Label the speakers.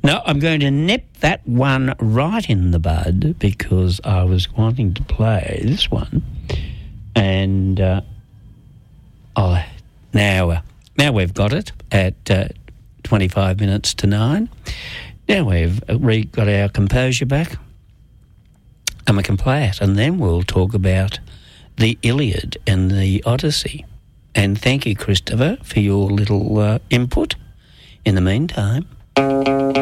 Speaker 1: No, I'm going to nip that one right in the bud because I was wanting to play this one. And now we've got it at 25 minutes to 9. Now we've got our composure back and we can play it. And then we'll talk about the Iliad and the Odyssey. And thank you, Christopher, for your little input in the meantime.